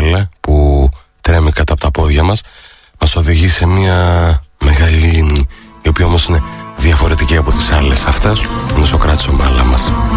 μπάλα που τρέμει κατά από τα πόδια μας μας οδηγεί σε μια μεγάλη λίμνη, η οποία όμως είναι διαφορετική από τις άλλες. Αυτές είναι ο Σωκράτης ο μπάλα μας.